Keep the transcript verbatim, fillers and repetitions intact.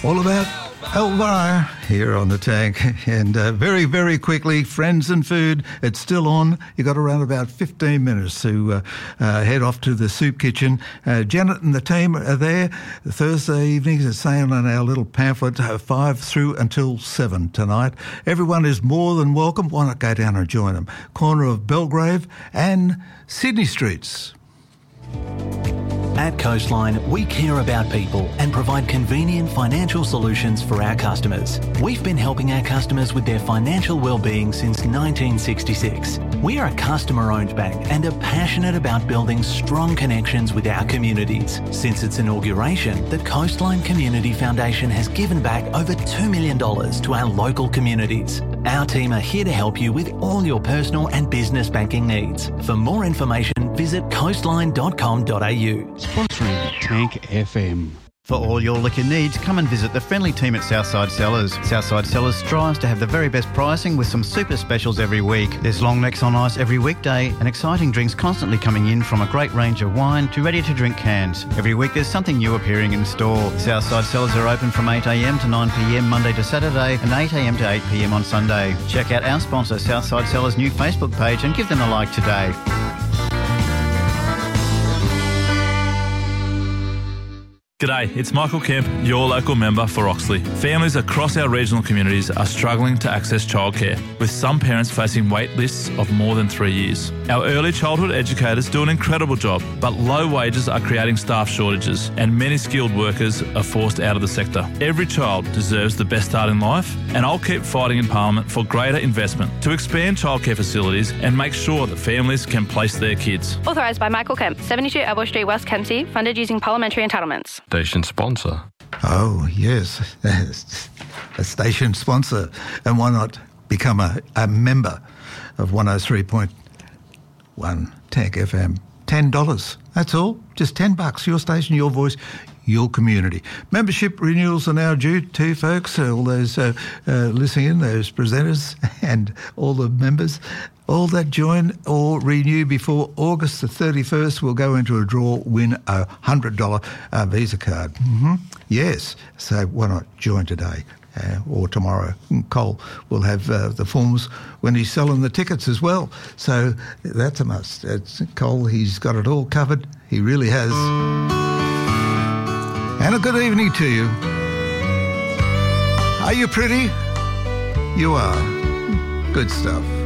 All about Elvira here on the Tank. And uh, very, very quickly, Friends and Food, it's still on. You've got around about fifteen minutes to uh, uh, head off to the soup kitchen. Uh, Janet and the team are there Thursday evenings. It's saying on our little pamphlet, uh, five through until seven tonight. Everyone is more than welcome. Why not go down and join them? Corner of Belgrave and Sydney Streets. At Coastline, we care about people and provide convenient financial solutions for our customers. We've been helping our customers with their financial well-being since nineteen sixty-six. We are a customer-owned bank and are passionate about building strong connections with our communities. Since its inauguration, the Coastline Community Foundation has given back over two million dollars to our local communities. Our team are here to help you with all your personal and business banking needs. For more information, visit coastline dot com dot a u. Sponsoring Tank F M. For all your liquor needs, come and visit the friendly team at Southside Cellars. Southside Cellars strives to have the very best pricing with some super specials every week. There's long necks on ice every weekday and exciting drinks constantly coming in, from a great range of wine to ready-to-drink cans. Every week there's something new appearing in store. Southside Cellars are open from eight a m to nine p m Monday to Saturday and eight a m to eight p m on Sunday. Check out our sponsor Southside Cellars' new Facebook page and give them a like today. G'day, it's Michael Kemp, your local member for Oxley. Families across our regional communities are struggling to access childcare, with some parents facing wait lists of more than three years. Our early childhood educators do an incredible job, but low wages are creating staff shortages and many skilled workers are forced out of the sector. Every child deserves the best start in life, and I'll keep fighting in Parliament for greater investment to expand childcare facilities and make sure that families can place their kids. Authorised by Michael Kemp, seventy-two Elbow Street, West Kempsey, funded using parliamentary entitlements. Station sponsor. Oh, yes, a station sponsor. And why not become a, a member of one oh three point one Tank F M? ten dollars, that's all. Just ten bucks. Your station, your voice, your community. Membership renewals are now due too, folks. All those uh, uh, listening in, those presenters and all the members. All that join or renew before August the thirty-first will go into a draw, win a one hundred dollars uh, Visa card. Mm-hmm. Yes, so why not join today uh, or tomorrow? Cole will have uh, the forms when he's selling the tickets as well. So that's a must. It's Cole, he's got it all covered. He really has. And a good evening to you. Are you pretty? You are. Good stuff.